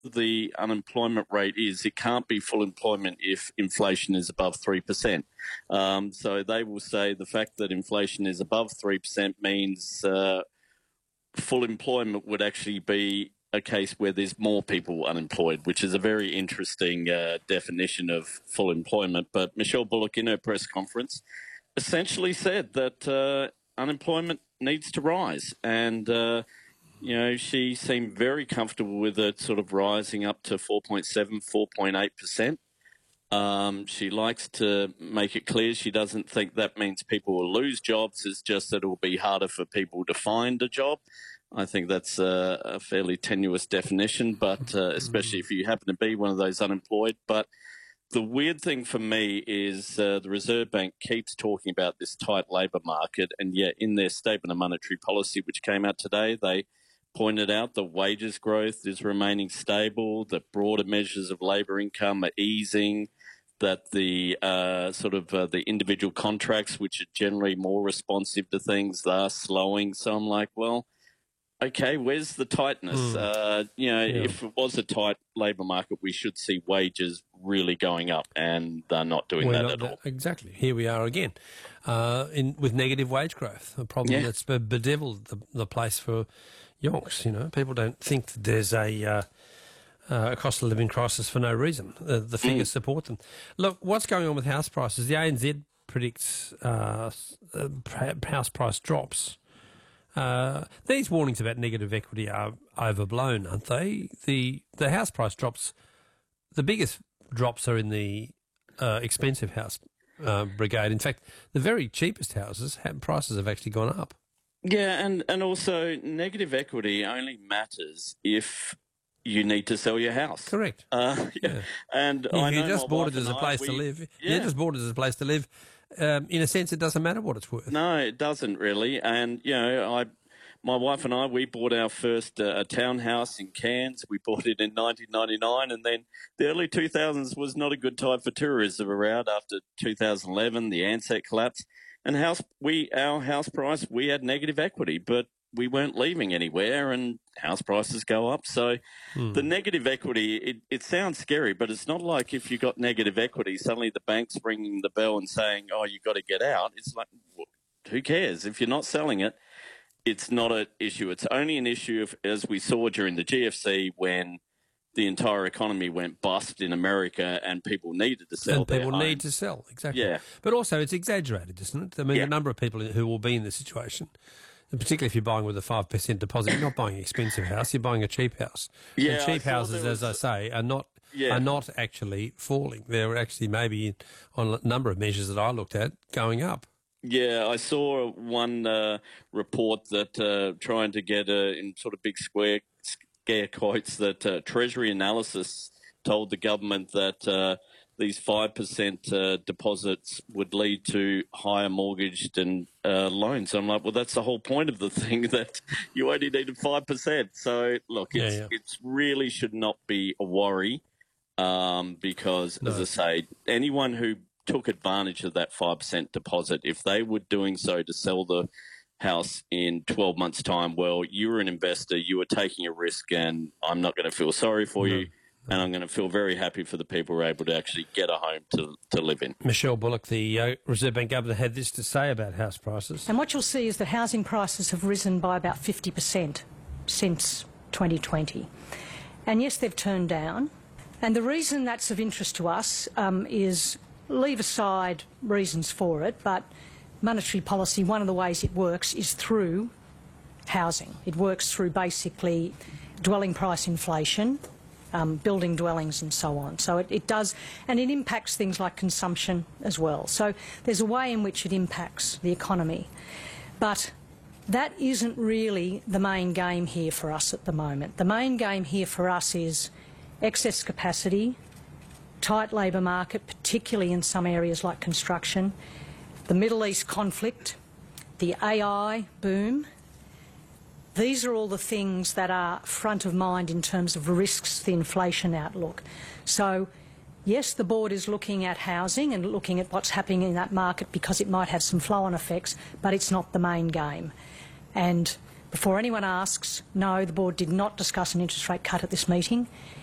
the unemployment rate is, it can't be full employment if inflation is above 3%. So they will say the fact that inflation is above 3% means full employment would actually be a case where there's more people unemployed, which is a very interesting definition of full employment. But Michelle Bullock, in her press conference, essentially said that unemployment needs to rise. And, she seemed very comfortable with it sort of rising up to 4.7, 4.8%. She likes to make it clear she doesn't think that means people will lose jobs. It's just that it will be harder for people to find a job. I think that's a fairly tenuous definition, but especially if you happen to be one of those unemployed. But the weird thing for me is the Reserve Bank keeps talking about this tight labour market, and yet in their statement of monetary policy, which came out today, they pointed out that wages growth is remaining stable, that broader measures of labour income are easing, that the the individual contracts, which are generally more responsive to things, are slowing. So I'm like, well, okay, where's the tightness? If it was a tight labour market, we should see wages really going up, and they're not doing that at all. Exactly. Here we are again with negative wage growth, a problem that's bedeviled the place for yonks. People don't think that there's a cost of living crisis for no reason. The figures support them. Look, what's going on with house prices? The ANZ predicts house price drops. These warnings about negative equity are overblown, aren't they? The house price drops, the biggest drops are in the expensive house brigade. In fact, the very cheapest houses, prices have actually gone up. Yeah, and also negative equity only matters if you need to sell your house. Correct. And you just bought it as a place to live. You just bought it as a place to live. In a sense, it doesn't matter what it's worth. No, it doesn't really. And, my wife and I, we bought our first townhouse in Cairns. We bought it in 1999, and then the early 2000s was not a good time for tourism around after 2011, the Ansett collapse. And our house price, we had negative equity, but we weren't leaving anywhere, and house prices go up. So the negative equity, it sounds scary, but it's not like if you got negative equity, suddenly the bank's ringing the bell and saying, oh, you got to get out. It's like, who cares? If you're not selling it, it's not an issue. It's only an issue, as we saw during the GFC, when the entire economy went bust in America and people needed to sell their people home. need to sell, exactly. Yeah. But also it's exaggerated, isn't it? I mean, the number of people who will be in this situation, and particularly if you're buying with a 5% deposit, you're not buying an expensive house, you're buying a cheap house. Yeah, and cheap houses, as I say, are not actually falling. They're actually maybe, on a number of measures that I looked at, going up. Yeah, I saw one report that trying to get in sort of big scare quotes that Treasury Analysis told the government that these 5% deposits would lead to higher mortgaged and loans. So I'm like, well, that's the whole point of the thing, that you only needed 5%. So, look, it's really should not be a worry because, as I say, anyone who took advantage of that 5% deposit, if they were doing so to sell the house in 12 months' time, well, you were an investor, you were taking a risk, and I'm not going to feel sorry for you, and I'm going to feel very happy for the people who are able to actually get a home to live in. Michelle Bullock, the Reserve Bank Governor, had this to say about house prices. And what you'll see is that housing prices have risen by about 50% since 2020. And yes, they've turned down. And the reason that's of interest to us is, leave aside reasons for it, but monetary policy, one of the ways it works is through housing. It works through basically dwelling price inflation, building dwellings and so on. So it does, and it impacts things like consumption as well. So there's a way in which it impacts the economy. But that isn't really the main game here for us at the moment. The main game here for us is excess capacity, tight labour market, particularly in some areas like construction, the Middle East conflict, the AI boom. These are all the things that are front of mind in terms of risks to the inflation outlook. So, yes, the board is looking at housing and looking at what's happening in that market because it might have some flow-on effects, but it's not the main game. And before anyone asks, no, the board did not discuss an interest rate cut at this meeting.